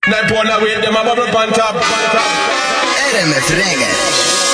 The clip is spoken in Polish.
Nine pound a weight, them a bubble pan top. RMF Reggae.